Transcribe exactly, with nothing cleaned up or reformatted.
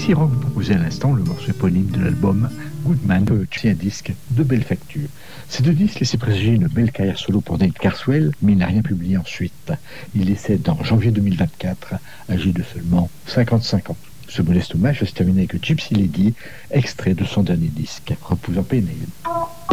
Dixie Rock proposait à l'instant le morceau éponyme de l'album Goodman, un disque de belle facture. Ces deux disques laissaient présager une belle carrière solo pour Dave Carswell, mais il n'a rien publié ensuite. Il décède en janvier deux mille vingt-quatre, âgé de seulement cinquante-cinq ans. Ce modeste hommage va se terminer avec Gypsy Lady, extrait de son dernier disque, Repose en paix, Neil.